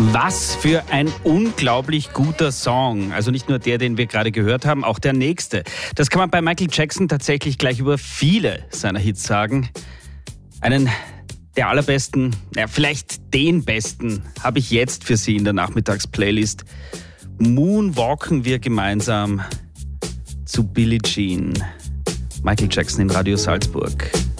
Was für ein unglaublich guter Song. Also nicht nur der, den wir gerade gehört haben, auch der nächste. Das kann man bei Michael Jackson tatsächlich gleich über viele seiner Hits sagen. Einen der allerbesten, ja, vielleicht den besten, habe ich jetzt für Sie in der Nachmittagsplaylist. Moonwalken wir gemeinsam zu Billie Jean. Michael Jackson in Radio Salzburg.